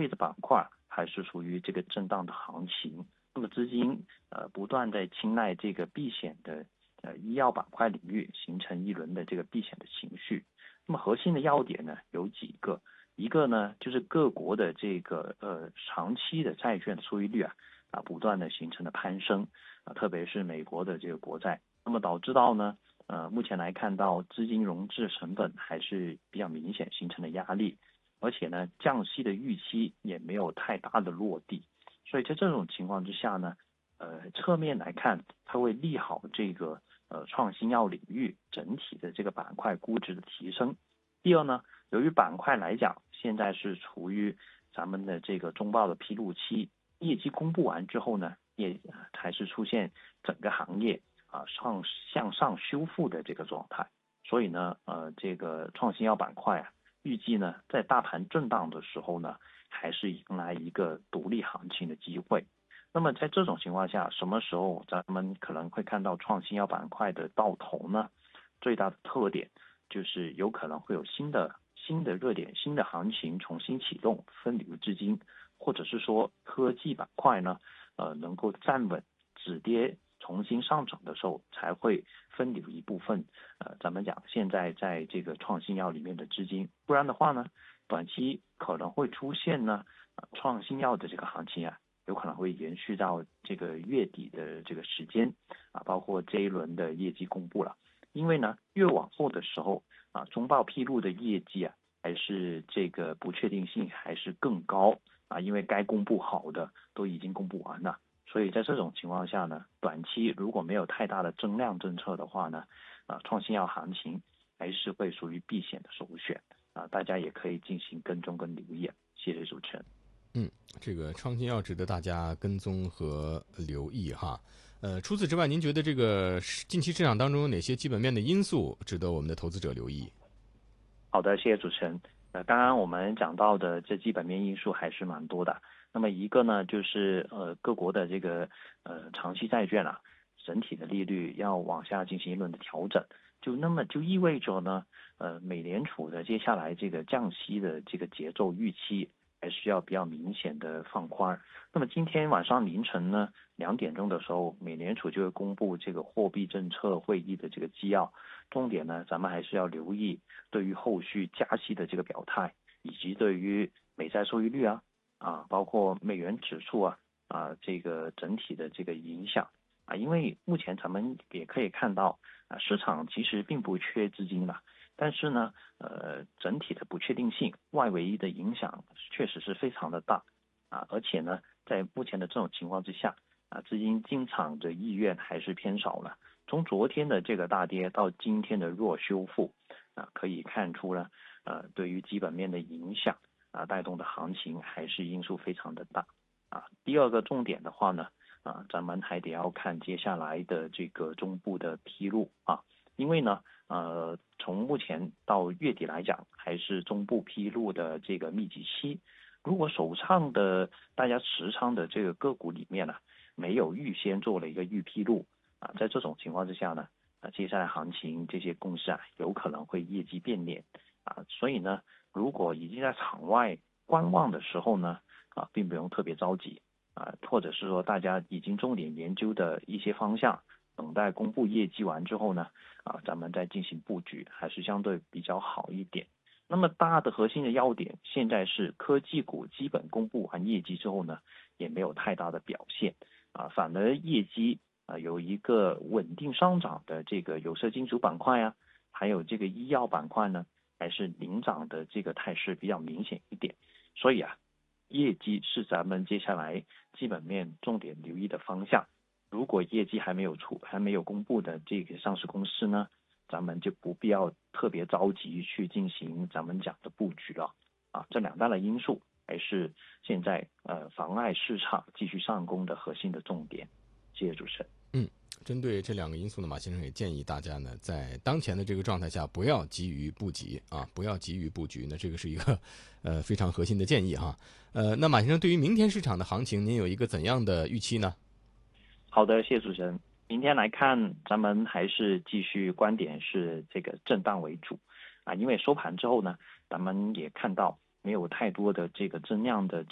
位的板块还是属于这个震荡的行情。那么资金不断在青睐这个避险的医药板块领域，形成一轮的这个避险的情绪。那么核心的要点呢有几个，一个呢就是各国的这个长期的债券的收益率不断的形成了攀升特别是美国的这个国债，那么导致到呢目前来看到资金融资成本还是比较明显形成了压力，而且呢降息的预期也没有太大的落地，所以在这种情况之下呢侧面来看它会利好这个创新药领域整体的这个板块估值的提升。第二呢，由于板块来讲现在是处于咱们的这个中报的披露期，业绩公布完之后呢也还是出现整个行业向上修复的这个状态，所以呢这个创新药板块预计呢在大盘震荡的时候呢还是迎来一个独立行情的机会。那么在这种情况下，什么时候咱们可能会看到创新药板块的到头呢？最大的特点就是有可能会有新的热点、新的行情重新启动，分流资金，或者是说科技板块呢能够站稳止跌重新上涨的时候，才会分流一部分咱们讲现在在这个创新药里面的资金，不然的话呢短期可能会出现呢创新药的这个行情有可能会延续到这个月底的这个时间包括这一轮的业绩公布了。因为呢越往后的时候中报披露的业绩还是这个不确定性还是更高因为该公布好的都已经公布完了，所以在这种情况下呢，短期如果没有太大的增量政策的话呢创新药行情还是会属于避险的首选大家也可以进行跟踪跟留意谢谢主持人。 这个创新药值得大家跟踪和留意哈。除此之外，您觉得这个近期市场当中有哪些基本面的因素值得我们的投资者留意？ 好的，谢谢主持人。刚刚我们讲到的这基本面因素还是蛮多的。那么一个呢，就是各国的这个长期债券整体的利率要往下进行一轮的调整，就意味着呢，美联储的接下来这个降息的这个节奏预期还是要比较明显的放宽。那么今天晚上凌晨呢2点钟的时候，美联储就会公布这个货币政策会议的这个纪要，重点呢咱们还是要留意对于后续加息的这个表态，以及对于美债收益率包括美元指数这个整体的这个影响因为目前咱们也可以看到市场其实并不缺资金的，但是呢整体的不确定性外围的影响确实是非常的大而且呢在目前的这种情况之下资金进场的意愿还是偏少了。从昨天的这个大跌到今天的弱修复可以看出呢对于基本面的影响带动的行情还是因素非常的大第二个重点的话呢咱们还得要看接下来的这个中部的披露因为呢从目前到月底来讲还是中部披露的这个密集期，如果手上的大家持仓的这个个股里面没有预先做了一个预披露在这种情况之下呢接下来行情这些公司有可能会业绩变脸所以呢如果已经在场外观望的时候呢并不用特别着急或者是说大家已经重点研究的一些方向，等待公布业绩完之后呢咱们再进行布局还是相对比较好一点。那么大的核心的要点现在是科技股基本公布完业绩之后呢也没有太大的表现反而业绩有一个稳定上涨的这个有色金属板块还有这个医药板块呢还是领涨的这个态势比较明显一点，所以业绩是咱们接下来基本面重点留意的方向。如果业绩还没有公布的这个上市公司呢，咱们就不必要特别着急去进行咱们讲的布局了这两大的因素还是现在妨碍市场继续上攻的核心的重点。谢谢主持人。 针对这两个因素呢，马先生也建议大家呢，在当前的这个状态下，不要急于布局不要急于布局。那这个是一个非常核心的建议那马先生对于明天市场的行情，您有一个怎样的预期呢？ 好的，谢谢主持人。明天来看，咱们还是继续观点是这个震荡为主因为收盘之后呢，咱们也看到没有太多的这个增量的